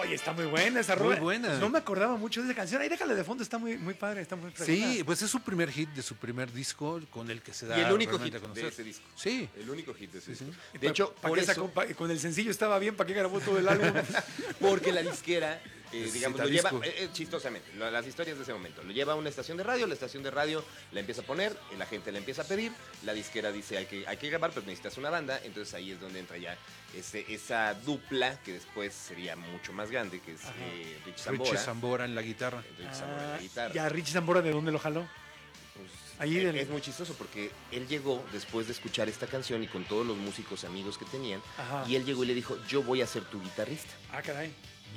Oye, está muy buena esa Muy rola. buena. No me acordaba mucho de esa canción. Ahí déjale de fondo, está muy, muy padre, está muy fregona. Sí, pues es su primer hit de su primer disco con el que se da Y el único hit realmente a conocer. de ese disco. Sí. El único hit de ese disco. Y De hecho, ¿pa' por qué eso, con el sencillo estaba bien, ¿para qué grabó todo el álbum? porque la disquera, Necesita digamos, lo lleva, disco. chistosamente, las historias de ese momento, lo lleva a una estación de radio, la estación de radio la empieza a poner, la gente la empieza a pedir, la disquera dice hay que grabar, pero necesitas una banda, entonces ahí es donde entra ya esa dupla que después sería mucho más grande, que es Richie Sambora. Richie Sambora en la guitarra. Richie Sambora en la guitarra. ¿Y a Richie Sambora de dónde lo jaló? Pues, Ahí del- es muy chistoso porque él llegó después de escuchar esta canción y con todos los músicos amigos que tenían, Ajá. y él llegó y le dijo, yo voy a ser tu guitarrista. Ah, caray.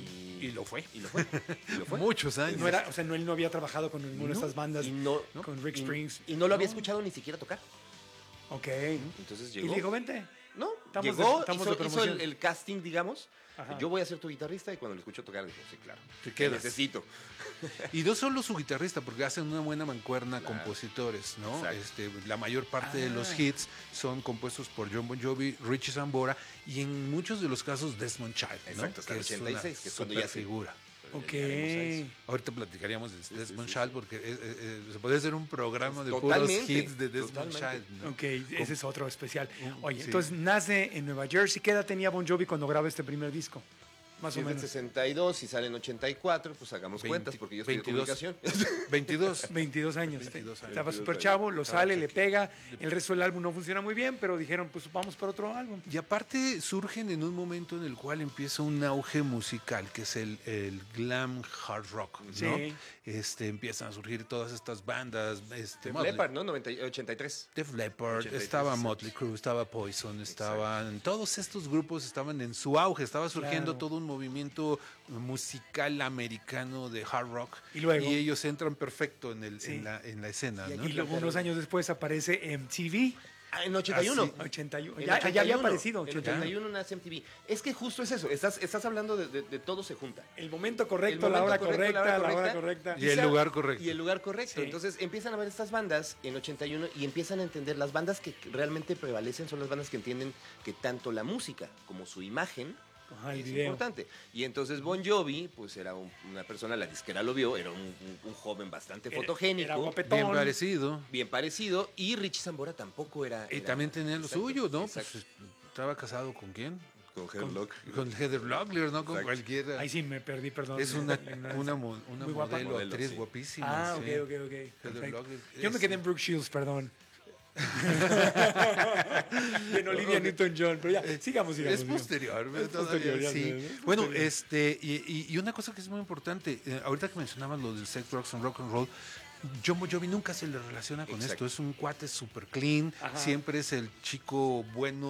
Y lo fue. Y lo fue. Y lo fue. Muchos años. No era, o sea, él no había trabajado con ninguna de estas bandas. Y no, Con Rick Springs. Y no lo había escuchado ni siquiera tocar. Ok. Entonces Y llegó. le dijo, vente. No, Estamos llegó, estamos hizo, de hizo promoción. el casting, digamos. Ajá. Yo voy a ser tu guitarrista y cuando lo escuchó tocar dijo, sí, claro. Te quedas. Necesito. Y no solo su guitarrista, porque hacen una buena mancuerna compositores, ¿no? Exacto. La mayor parte de los hits son compuestos por John Bon Jovi, Richie Sambora y en muchos de los casos Desmond Child, ¿no? Exacto, hasta el 86, que es cuando ya se- figura. Ok. Ahorita platicaríamos de Desmond Child porque se puede hacer un programa de puros Totalmente, hits de Desmond totalmente. Child, ¿no? Ok, ese es otro especial. Oye, sí. entonces nace en Nueva Jersey. ¿Qué edad tenía Bon Jovi cuando graba este primer disco? Más Si o es del menos. 62 y sale en 84, pues hagamos 20, cuentas porque yo estoy de 22. comunicación. 22. 22 años. 22 años. Estaba súper chavo, lo sale, le pega. El resto del álbum no funciona muy bien, pero dijeron, pues vamos por otro álbum. Y aparte surgen en un momento en el cual empieza un auge musical, que es el glam hard rock, ¿no? Sí. Empiezan a surgir todas estas bandas. Def Motley- Leppard, ¿no? 83. Def Leppard, 83, estaba exacto. Motley Crue, estaba Poison, estaban todos estos grupos estaban en su auge, estaba surgiendo Claro. todo un movimiento musical americano de hard rock Y luego- ellos entran perfecto Sí. en la escena, ¿no? Y luego unos años después aparece MTV. Ah, en 81. Ah, sí. 81. En Ya, 81, ya había aparecido. En 81 nace MTV. Es que justo es eso. Estás hablando de todo se junta. El momento correcto, El la hora momento correcto, correcta, la hora correcta. Y el lugar correcto. Y el lugar correcto. Sí. Entonces empiezan a ver estas bandas en 81 y empiezan a entender las bandas que realmente prevalecen son las bandas que entienden que tanto la música como su imagen Ajá, el es video. importante. Y entonces Bon Jovi, pues era una persona, la disquera lo vio, era un joven bastante fotogénico, Era guapetón. Bien parecido. bien parecido, y Richie Sambora tampoco era... Y era- también tenía lo exacto, suyo, ¿no? exacto. Pues estaba casado con quién? Con Headlock. Con Heather Locklear, ¿no? Con Exacto. cualquiera. Ahí sí me perdí, perdón. Es una Muy guapa. modelo, Modelo, actriz sí. guapísima. Ah, sí. ok. Perfecto. Locklear Yo me es- quedé en Brooke Shields, perdón. En Olivia Newton-John, pero ya, sigamos. Es posterior, Es todavía, posterior, ya sí. sé, es Bueno, posterior. y una cosa que es muy importante, ahorita que mencionabas lo del sex, drugs and rock and roll, John Bon Jovi nunca se le relaciona con Exacto. esto, es un cuate super clean, Ajá. siempre es el chico bueno